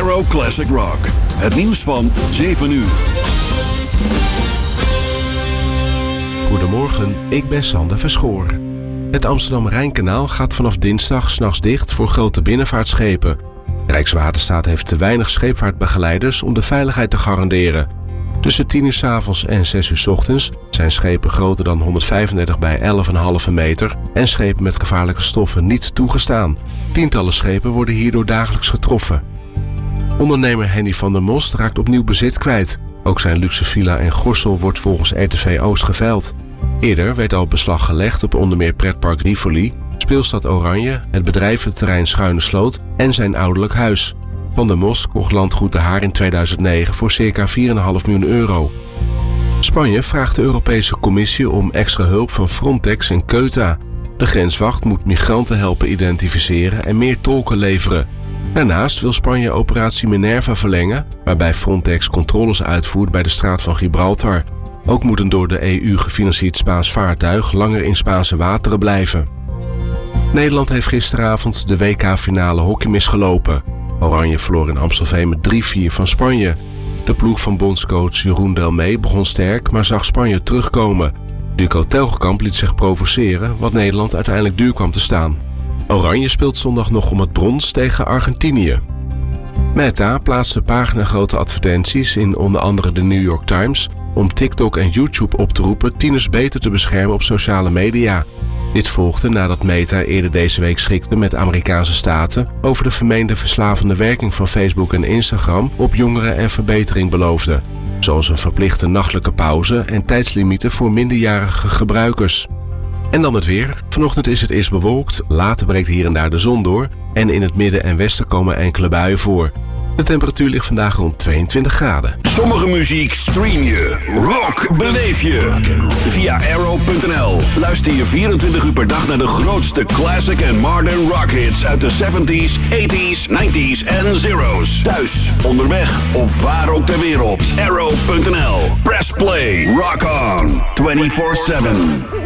Arrow Classic Rock. Het nieuws van 7 uur. Goedemorgen, ik ben Sander Verschoor. Het Amsterdam-Rijnkanaal gaat vanaf dinsdag 's nachts dicht voor grote binnenvaartschepen. Rijkswaterstaat heeft te weinig scheepvaartbegeleiders om de veiligheid te garanderen. Tussen 10 uur 's avonds en 6 uur 's ochtends zijn schepen groter dan 135 bij 11,5 meter en schepen met gevaarlijke stoffen niet toegestaan. Tientallen schepen worden hierdoor dagelijks getroffen. Ondernemer Henny van der Most raakt opnieuw bezit kwijt. Ook zijn luxe villa in Gorssel wordt volgens RTV Oost geveild. Eerder werd al beslag gelegd op onder meer pretpark Rivoli, speelstad Oranje, het bedrijventerrein Schuine Sloot en zijn ouderlijk huis. Van der Most kocht landgoed De Haar in 2009 voor circa 4,5 miljoen euro. Spanje vraagt de Europese Commissie om extra hulp van Frontex en Ceuta. De grenswacht moet migranten helpen identificeren en meer tolken leveren. Daarnaast wil Spanje operatie Minerva verlengen, waarbij Frontex controles uitvoert bij de straat van Gibraltar. Ook moet een door de EU gefinancierd Spaans vaartuig langer in Spaanse wateren blijven. Nederland heeft gisteravond de WK-finale hockey misgelopen. Oranje verloor in Amstelveen met 3-4 van Spanje. De ploeg van bondscoach Jeroen Delmee begon sterk, maar zag Spanje terugkomen. Duco Telgekamp liet zich provoceren, wat Nederland uiteindelijk duur kwam te staan. Oranje speelt zondag nog om het brons tegen Argentinië. Meta plaatste paginagrote advertenties in onder andere de New York Times om TikTok en YouTube op te roepen tieners beter te beschermen op sociale media. Dit volgde nadat Meta eerder deze week schrikte met Amerikaanse staten over de vermeende verslavende werking van Facebook en Instagram op jongeren en verbetering beloofde, zoals een verplichte nachtelijke pauze en tijdslimieten voor minderjarige gebruikers. En dan het weer. Vanochtend is het eerst bewolkt, later breekt hier en daar de zon door en in het midden en westen komen enkele buien voor. De temperatuur ligt vandaag rond 22 graden. Sommige muziek stream je, rock beleef je. Via Arrow.nl luister je 24 uur per dag naar de grootste classic en modern rock hits uit de 70s, 80s, 90s en zeros. Thuis, onderweg of waar ook ter wereld. Arrow.nl. Press play, rock on, 24/7.